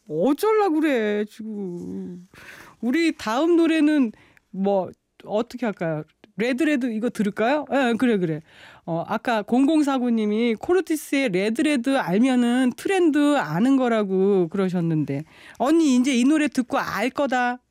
어쩔라 그래 지금. 우리 다음 노래는 뭐 어떻게 할까요? 레드레드 이거 들을까요? 예, 그래 그래. 아까 0049님이 코르티스의 레드레드 알면은 트렌드 아는 거라고 그러셨는데 언니 이제 이 노래 듣고 알 거다.